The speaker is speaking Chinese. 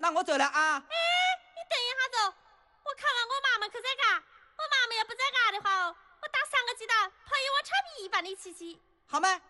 那我走了啊。 哎，你等一下子，我看完我妈妈可在家，我妈妈要不在家的话哦，我打3个鸡蛋，泡一碗炒米饭你吃。 好吗？